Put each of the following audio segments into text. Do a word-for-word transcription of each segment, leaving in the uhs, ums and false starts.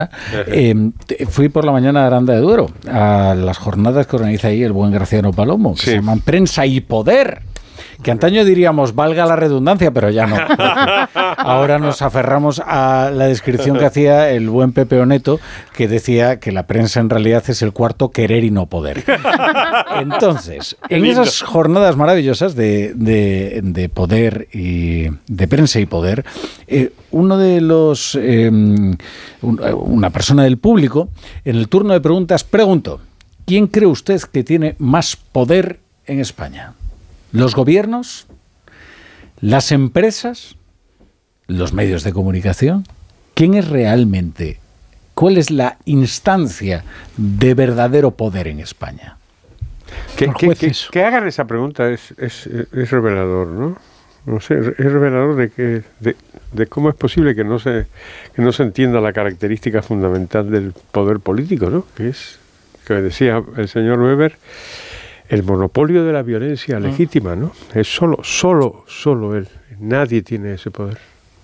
Eh, fui por la mañana a Aranda de Duero, a las jornadas que organiza ahí el buen Graciano Palomo, que sí. se llaman Prensa y Poder. Que antaño diríamos, valga la redundancia, pero ya no. Ahora nos aferramos a la descripción que hacía el buen Pepe Oneto, que decía que la prensa en realidad es el cuarto querer y no poder. Entonces, en esas jornadas maravillosas de, de, de poder y de prensa y poder, eh, uno de los, eh, un, una persona del público, en el turno de preguntas, preguntó, ¿quién cree usted que tiene más poder en España? ¿Los gobiernos? ¿Las empresas? ¿Los medios de comunicación? ¿Quién es realmente? ¿Cuál es la instancia de verdadero poder en España? Que, que, que, que hagan esa pregunta es, es, es revelador, ¿no? No sé, es revelador de que de, de cómo es posible que no se que no se entienda la característica fundamental del poder político, ¿no? Que es, que decía el señor Weber, el monopolio de la violencia legítima, ¿no? Es solo, solo, solo él. Nadie tiene ese poder.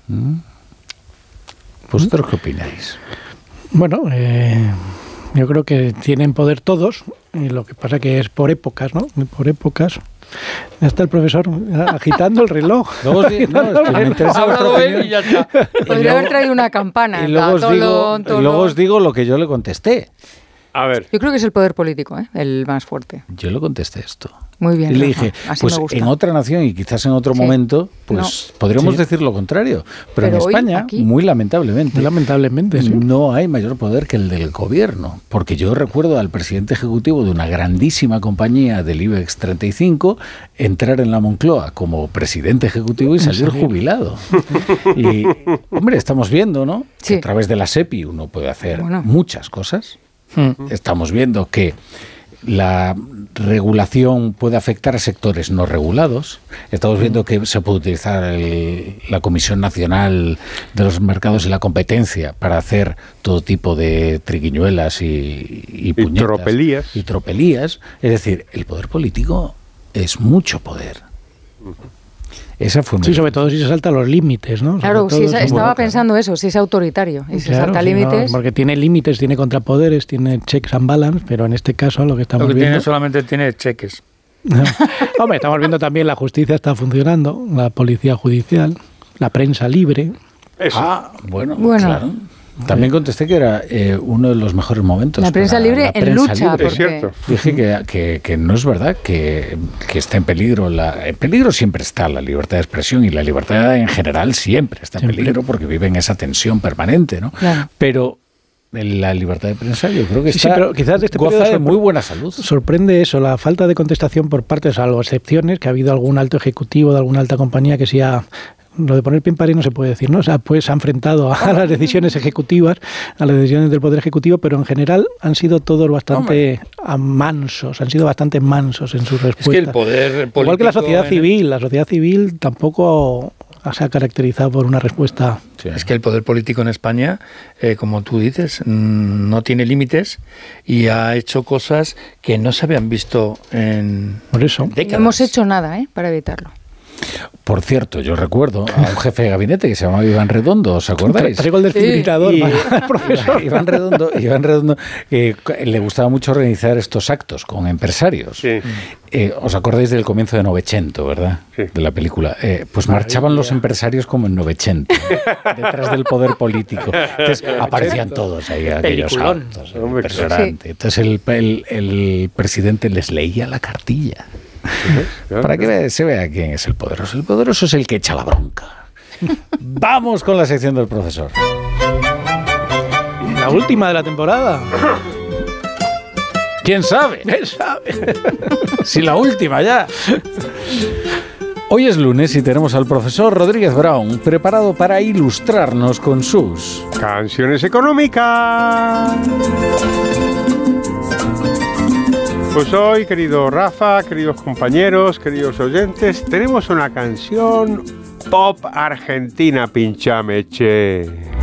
¿Vosotros qué opináis? Bueno, eh, yo creo que tienen poder todos, y lo que pasa que es por épocas, ¿no? Por épocas. Ya está el profesor agitando el reloj. Luego os digo, no, es que me interesa vuestra opinión. Y ya está. Podría haber traído una campana. Y luego, os digo, tolón, tolón. y luego os digo lo que yo le contesté. A ver. Yo creo que es el poder político, ¿eh? El más fuerte. Yo le contesté esto. Muy bien. Y le Rafa, dije, así pues me gusta. en otra nación y quizás en otro sí. momento, pues no. podríamos sí. decir lo contrario. Pero, Pero en España, hoy, muy lamentablemente, muy lamentablemente sí. no hay mayor poder que el del gobierno. Porque yo recuerdo al presidente ejecutivo de una grandísima compañía del IBEX treinta y cinco entrar en la Moncloa como presidente ejecutivo y salir sí. jubilado. Y, hombre, estamos viendo, ¿no? Sí. Que a través de la SEPI uno puede hacer bueno. muchas cosas. Hmm. Estamos viendo que la regulación puede afectar a sectores no regulados. Estamos viendo que se puede utilizar el, la Comisión Nacional de los Mercados y la Competencia para hacer todo tipo de triquiñuelas y, y puñetas. Y tropelías. Y tropelías. Es decir, el poder político es mucho poder. Esa fue sí, sobre todo si se salta los límites, ¿no? Claro, sí, estaba bueno, pensando eso, si es autoritario y se claro, salta sí, límites. No, porque tiene límites, tiene contrapoderes, tiene checks and balance, pero en este caso lo que estamos lo que viendo... Tiene, solamente tiene cheques. No. Hombre, estamos viendo también la justicia está funcionando, la policía judicial, la prensa libre. Eso. Ah, bueno, bueno. claro. También contesté que era eh, uno de los mejores momentos. La prensa libre la en prensa lucha. Libre. Porque... Es cierto. Dije que, que, que no es verdad, que, que está en peligro. La, en peligro siempre está la libertad de expresión y la libertad en general siempre está en siempre. peligro porque vive en esa tensión permanente, ¿no? Claro. Pero la libertad de prensa yo creo que sí, está, sí, pero quizás este goza de muy buena salud. Sorprende eso, la falta de contestación por parte, salvo excepciones, que ha habido algún alto ejecutivo de alguna alta compañía que sí ha... Lo de poner pie en pared no se puede decir, ¿no? O sea, pues se ha enfrentado a las decisiones ejecutivas, a las decisiones del Poder Ejecutivo, pero en general han sido todos bastante Hombre. mansos, han sido bastante mansos en sus respuestas. Es que el poder político... Igual que la sociedad civil, la sociedad civil tampoco se ha caracterizado por una respuesta... Sí. Es que el poder político en España, eh, como tú dices, no tiene límites y ha hecho cosas que no se habían visto en por eso. décadas. No hemos hecho nada, ¿eh? Para evitarlo. Por cierto, yo recuerdo a un jefe de gabinete que se llamaba Iván Redondo, ¿os acordáis? Traigo el desfibrilador, sí. profesor. Iván Redondo, Iván Redondo eh, le gustaba mucho organizar estos actos con empresarios. Sí. Eh, ¿Os acordáis del comienzo de Novecento, verdad? Sí. De la película. Eh, pues marchaban los empresarios como en Novecento, detrás del poder político. Entonces aparecían todos ahí, aquellos actos. Impresionante. Sí. Entonces el, el, el presidente les leía la cartilla. Claro, para que se vea quién es el poderoso. El poderoso es el que echa la bronca. Vamos con la sección del profesor. La última de la temporada. ¿Quién sabe? ¿Quién sabe? Si la última ya. Hoy es lunes y tenemos al profesor Rodríguez Brown preparado para ilustrarnos con sus canciones económicas. Pues hoy, querido Rafa, queridos compañeros, queridos oyentes, tenemos una canción pop argentina, pinchame, che.